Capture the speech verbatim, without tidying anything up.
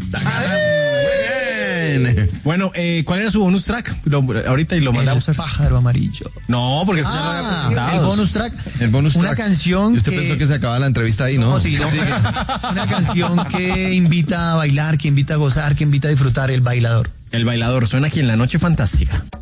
Bueno, eh, ¿cuál era su bonus track? Lo, ahorita y lo mandamos. El pájaro amarillo. No, porque eso ah, ya lo había el bonus track. El bonus una track. canción. ¿Y usted que... pensó que se acababa la entrevista ahí, no? No, sí, no. Una canción que invita a bailar, que invita a gozar, que invita a disfrutar, El Bailador. El Bailador suena aquí en La Noche Fantástica.